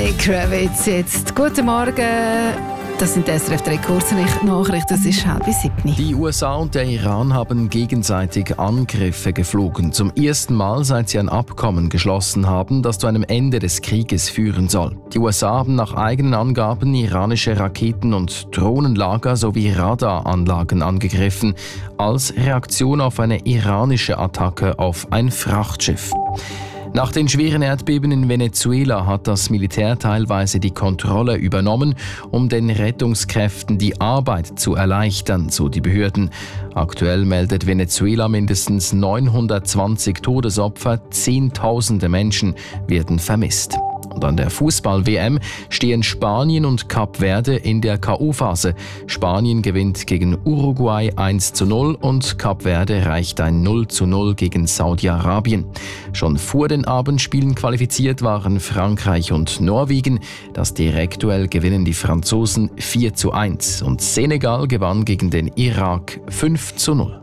Lenny Kravitz jetzt. Guten Morgen. Das sind die SRF 3 Kurznachrichten. Es ist 6:30. Die USA und der Iran haben gegenseitig Angriffe geflogen. Zum ersten Mal, seit sie ein Abkommen geschlossen haben, das zu einem Ende des Krieges führen soll. Die USA haben nach eigenen Angaben iranische Raketen- und Drohnenlager sowie Radaranlagen angegriffen, als Reaktion auf eine iranische Attacke auf ein Frachtschiff. Nach den schweren Erdbeben in Venezuela hat das Militär teilweise die Kontrolle übernommen, um den Rettungskräften die Arbeit zu erleichtern, so die Behörden. Aktuell meldet Venezuela mindestens 920 Todesopfer, Zehntausende Menschen werden vermisst. Und an der Fußball-WM stehen Spanien und Kap Verde in der K.O.-Phase. Spanien gewinnt gegen Uruguay 1:0 und Kap Verde reicht ein 0:0 gegen Saudi-Arabien. Schon vor den Abendspielen qualifiziert waren Frankreich und Norwegen. Das Direktduell gewinnen die Franzosen 4:1 und Senegal gewann gegen den Irak 5:0.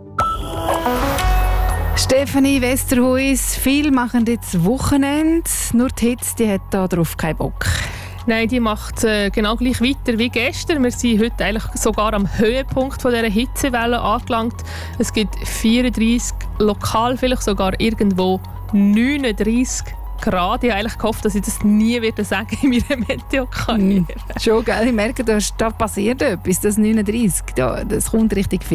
Stefanie Westerhuis, viele machen jetzt Wochenende. Nur die Hitze, die hat darauf keinen Bock. Nein, die macht genau gleich weiter wie gestern. Wir sind heute eigentlich sogar am Höhepunkt von dieser Hitzewelle angelangt. Es gibt 34, lokal vielleicht sogar irgendwo 39 Grad. Ich habe eigentlich gehofft, dass ich das nie sagen in meiner Meteo-Karriere. Schon, gell? Ich merke, da passiert etwas. Das 39, das kommt richtig viel.